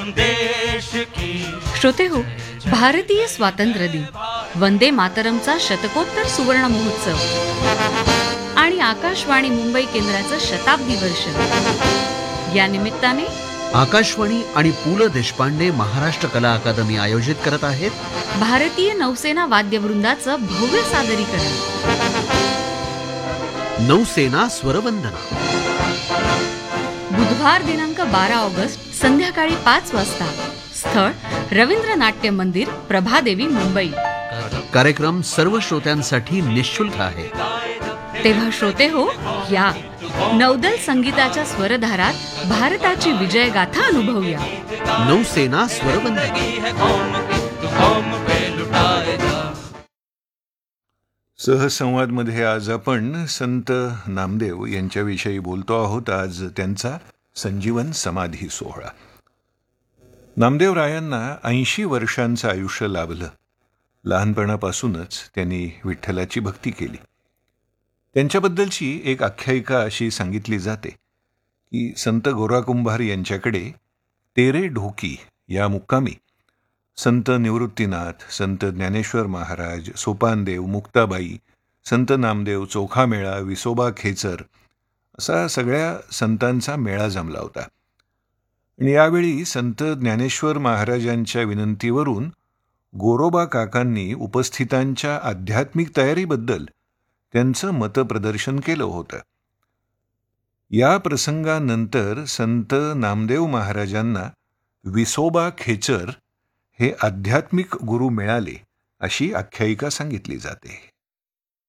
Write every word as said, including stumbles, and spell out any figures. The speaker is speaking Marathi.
देश की. श्रोते हो, भारतीय स्वातंत्र्य दिन, वंदे मातरमचा शतकोत्तर सुवर्ण महोत्सव आणि आकाशवाणी मुंबई केंद्राचं शताब्दी वर्ष या निमित्ताने आकाशवाणी आणि पु ल देशपांडे महाराष्ट्र कला अकादमी आयोजित करत आहेत भारतीय नौसेना वाद्यवृंदाचं भव्य सादरीकरण. नौसेना स्वरवंदना, बुधवार दिनांक बारा ऑगस्ट संध्याकाळी पाच वाजता. स्थळ रवींद्र नाट्य मंदिर, प्रभादेवी, मुंबई. कार्यक्रम सर्व श्रोत्यांसाठी निःशुल्क आहे. तेव्हा श्रोते हो, या नौदल संगीताच्या स्वरधारात भारताची विजयगाथा अनुभवूया. नौसेना स्वरवंदना. सहसंवादमध्ये आज आपण संत नामदेव यांच्याविषयी बोलतो आहोत. आज त्यांचा संजीवन समाधी सोहळा. नामदेवरायांना ऐंशी वर्षांचं आयुष्य लाभलं. लहानपणापासूनच त्यांनी विठ्ठलाची भक्ती केली. त्यांच्याबद्दलची एक आख्यायिका अशी सांगितली जाते की संत गोराकुंभार यांच्याकडे तेरे ढोकी या मुक्कामी संत निवृत्तीनाथ, संत ज्ञानेश्वर महाराज, सोपानदेव, मुक्ताबाई, संत नामदेव, चोखामेळा, विसोबा खेचर असा सगळ्या संतांचा मेळा जमला होता. आणि यावेळी संत ज्ञानेश्वर महाराजांच्या विनंतीवरून गोरोबा काकांनी उपस्थितांच्या आध्यात्मिक तयारीबद्दल त्यांचं मतप्रदर्शन केलं होतं. या प्रसंगानंतर संत नामदेव महाराजांना विसोबा खेचर हे आध्यात्मिक गुरु मिळाले अशी आख्यायिका सांगितली जाते.